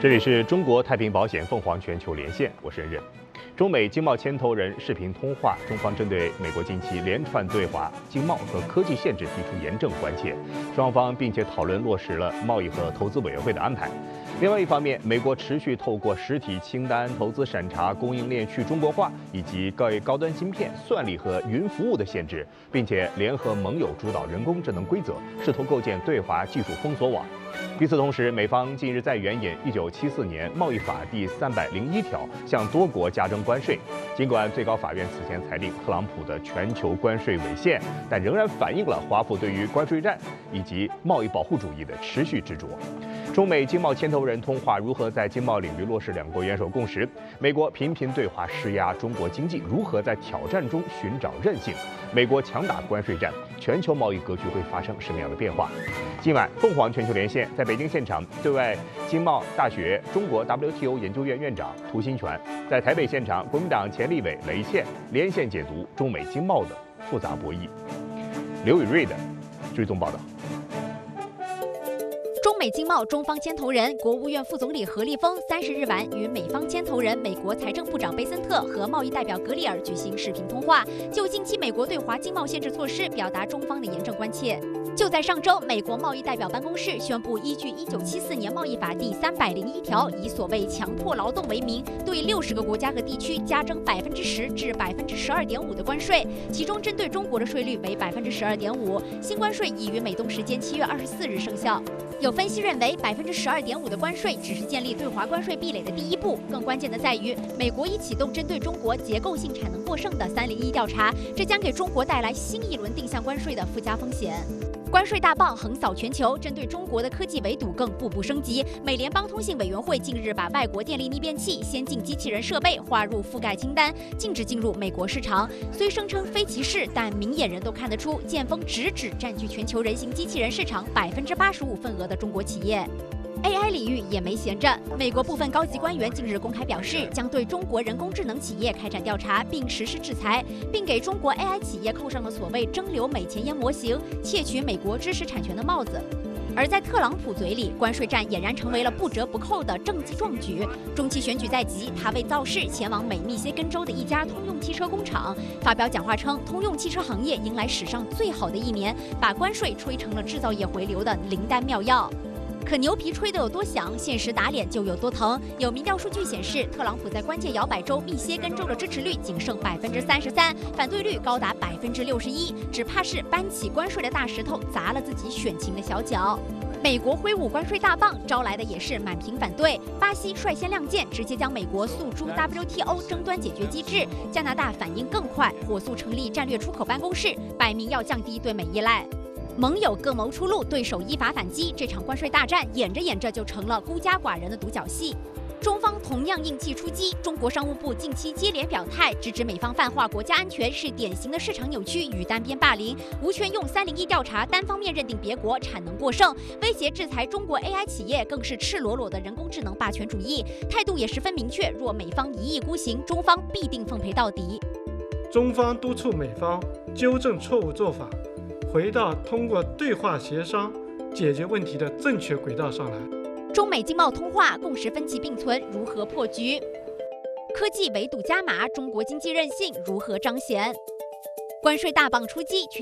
这里是中国太平保险凤凰全球连线，我是任任。中美经贸牵头人视频通话，中方针对美国近期连串对华经贸和科技限制提出严正关切，双方并且讨论落实了贸易和投资委员会的安排。另外一方面，美国持续透过实体清单、投资审查、供应链去中国化以及高端芯片、算力和云服务的限制，并且联合盟友主导人工智能规则，试图构建对华技术封锁网。与此同时，美方近日再援引1974年贸易法第301条，向多国加征关税。尽管最高法院此前裁定特朗普的全球关税违宪，但仍然反映了华府对于关税战以及贸易保护主义的持续执着。中美经贸牵头人通话如何在经贸领域落实两国元首共识？美国频频对华施压，中国经济如何在挑战中寻找韧性？美国强打关税战，全球贸易格局会发生什么样的变化？今晚凤凰全球连线在北京现场，对外经贸大学中国 WTO 研究院院长涂新全，在台北现场，国民党前立委雷倩连线解读中美经贸的复杂博弈。刘宇瑞的追踪报道。 中美经贸中方牵头人、国务院副总理何立峰30日晚与美方牵头人美国财政部长贝森特和贸易代表格里尔举行视频通话，就近期美国对华经贸限制措施表达中方的严正关切。就在上周，美国贸易代表办公室宣布，依据1974年贸易法第301条，以所谓强迫劳动为名，对60个国家和地区加征10%至12.5%的关税，其中针对中国的税率为12.5%。新关税已于美东时间7月24日生效。有分析认为，12.5%的关税只是建立对华关税壁垒的第一步，更关键的在于，美国已启动针对中国结构性产能过剩的301调查，这将给中国带来新一轮定向关税的附加风险。关税大棒横扫全球，针对中国的科技围堵更步步升级。美联邦通信委员会近日把外国电力逆变器、先进机器人设备划入覆盖清单，禁止进入美国市场。虽声称非歧视，但明眼人都看得出，剑锋直指占据全球人形机器人市场85%份额的中国企业。AI 领域也没闲着，美国部分高级官员近日公开表示，将对中国人工智能企业开展调查，并实施制裁，并给中国 AI 企业扣上了所谓蒸馏美前沿模型、窃取美国知识产权的帽子。而在特朗普嘴里，关税战俨然成为了不折不扣的政绩壮举。中期选举在即，他为造势前往美密歇根州的一家通用汽车工厂，发表讲话称，通用汽车行业迎来史上最好的一年，把关税吹成了制造业回流的灵丹妙药。可牛皮吹得有多响，现实打脸就有多疼。有民调数据显示，特朗普在关键摇摆州密歇根州的支持率仅剩33%，反对率高达61%，只怕是搬起关税的大石头砸了自己选情的小脚。美国挥舞关税大棒，招来的也是满屏反对。巴西率先亮剑，直接将美国诉诸 WTO 争端解决机制。加拿大反应更快，火速成立战略出口办公室，摆明要降低对美依赖。盟友各谋出路，对手依法反击，这场关税大战演着演着就成了孤家寡人的独角戏。中方同样硬气出击，中国商务部近期接连表态，直指美方泛化国家安全是典型的市场扭曲与单边霸凌，无权用301调查单方面认定别国产能过剩，威胁制裁中国 AI 企业，更是赤裸裸的人工智能霸权主义，态度也十分明确，若美方一意孤行，中方必定奉陪到底。 中方督促美方纠正错误做法，回到通过对话协商解决问题的正确轨道上来。 中美经贸通话共识分歧并存，如何破局？科技围堵加码，中国经济韧性如何彰显？关税大棒出击，